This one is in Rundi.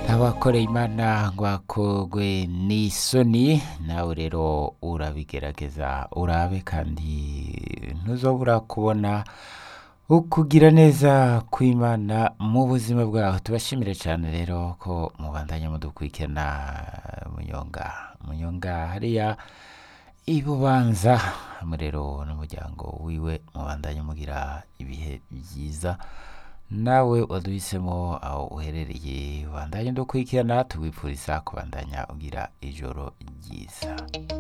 abakoreye imana ngo bakogwe n'isoni, nawe rero urabigerageza urabe kandi ntuzobura kubona ukugira neza kw'Imana mu buzima bwawe. Tubashimire cyane rero ko mubandanya mudukurikirana. Munyonga hariya ibubanza hamwe rero n'umuryango wiwe, mubandanya mugira ibihe byiza. Nawe waduhisemo aho uherereye bandanya dukurikirana, tubipfuriza kubandanya ugira ijoro ryiza.